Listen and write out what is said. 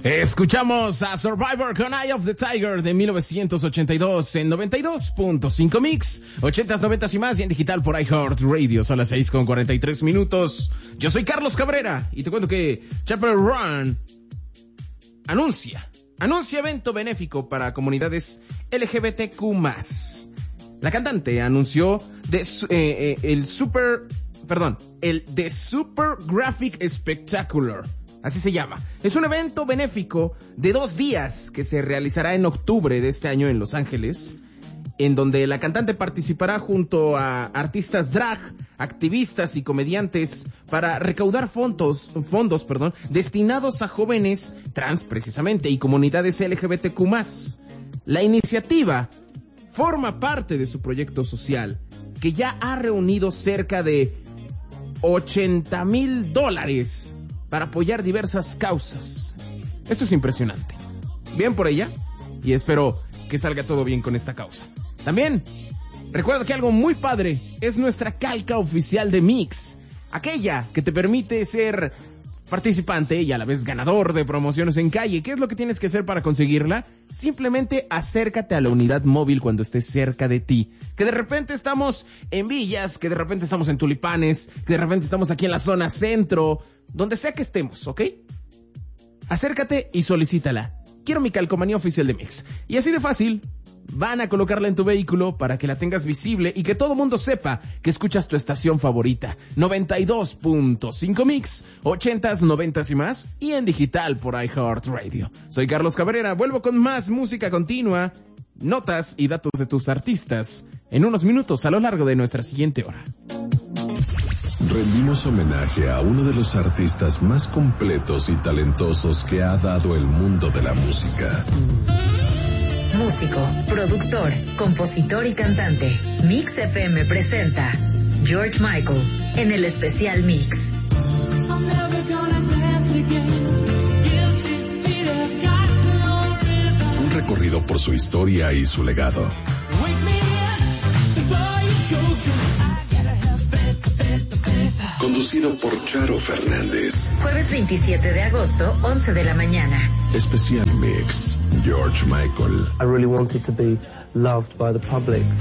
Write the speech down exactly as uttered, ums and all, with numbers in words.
Escuchamos a Survivor con Eye of the Tiger de mil novecientos ochenta y dos en noventa y dos punto cinco Mix, ochentas, noventas y más, y en digital por iHeartRadio. Son las seis con cuarenta y tres minutos. Yo soy Carlos Cabrera y te cuento que Chaparral Run anuncia, anuncia evento benéfico para comunidades L G B T Q más. La cantante anunció de, eh, eh, el Super, perdón, el The Super Graphic Spectacular. Así se llama. Es un evento benéfico de dos días que se realizará en octubre de este año en Los Ángeles, en donde la cantante participará junto a artistas drag, activistas y comediantes para recaudar fondos, fondos, perdón, destinados a jóvenes trans precisamente y comunidades L G B T Q más. La iniciativa forma parte de su proyecto social, que ya ha reunido cerca de ochenta mil dólares para apoyar diversas causas. Esto es impresionante. Bien por ella, y espero que salga todo bien con esta causa. También, recuerda que algo muy padre es nuestra calca oficial de Mix, aquella que te permite ser participante y a la vez ganador de promociones en calle. ¿Qué es lo que tienes que hacer para conseguirla? Simplemente acércate a la unidad móvil cuando estés cerca de ti. Que de repente estamos en Villas, que de repente estamos en Tulipanes, que de repente estamos aquí en la zona centro, donde sea que estemos, ¿ok? Acércate y solicítala. Quiero mi calcomanía oficial de Mix. Y así de fácil, van a colocarla en tu vehículo para que la tengas visible y que todo mundo sepa que escuchas tu estación favorita. noventa y dos punto cinco Mix, ochentas, noventas y más, y en digital por iHeartRadio. Soy Carlos Cabrera, vuelvo con más música continua, notas y datos de tus artistas en unos minutos a lo largo de nuestra siguiente hora. Rendimos homenaje a uno de los artistas más completos y talentosos que ha dado el mundo de la música. Músico, productor, compositor y cantante. Mix F M presenta George Michael en el especial Mix. Un recorrido por su historia y su legado. Conducido por Charo Fernández. Jueves veintisiete de agosto, once de la mañana. Especial Mix, George Michael. I really wanted to be loved by the public.